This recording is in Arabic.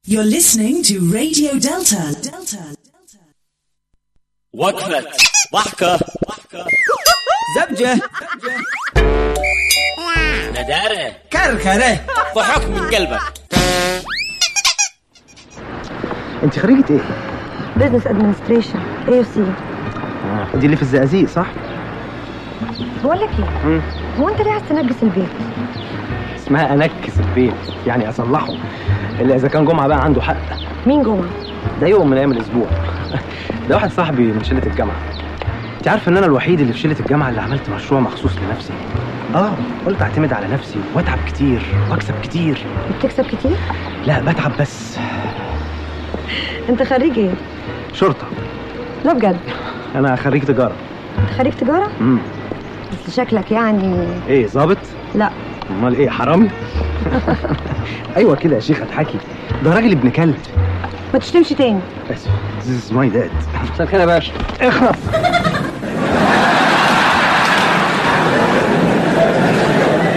You're listening to Radio Delta. وقفة ضحكة زبجة ندارة كركرة ضحك من قلبك. انت خريجة ايه؟ بزنس ادمنستريشن AUC. دي اللي في الزقازيق صح؟ بقول لك ايه، هو انت ليه عايز تنجس البيت؟ اسمها انكس البيت، يعني اصلحه، الا اذا كان جمعة بقى عنده حق. مين جمعة؟ ده يوم من ايام الاسبوع. ده واحد صاحبي من شلة الجامعة. انت عارف ان انا الوحيد اللي في شلة الجامعة اللي عملت مشروع مخصوص لنفسي. قلت اعتمد على نفسي واتعب كتير واكسب كتير. بتكسب كتير؟ لا بتعب بس. انت خريج ايه؟ شرطة. لا بجد؟ انا خريج تجارة. انت خريج تجارة؟ بس شكلك يعني ايه ظابط؟ لا. امال ايه، حرامي؟ ايوه كده يا شيخ اضحكي، ده راجل ابن كلب. ما تشتمش تاني. اسف. This is my dad. مساء الخير يا باشا. اخلص.